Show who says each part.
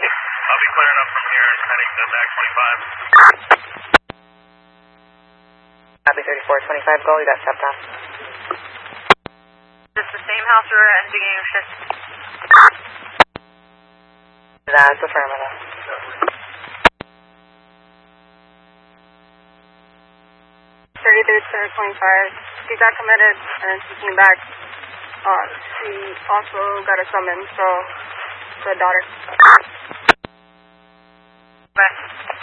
Speaker 1: I'll be clearing up from here and heading to back 25.
Speaker 2: Copy 3425 Gold, you got stepped on.
Speaker 3: Is this the same house we were at the beginning of shift?
Speaker 2: That's affirmative.
Speaker 3: 33-25. She got committed and she came back. She also got a summons, so the daughter. Bye.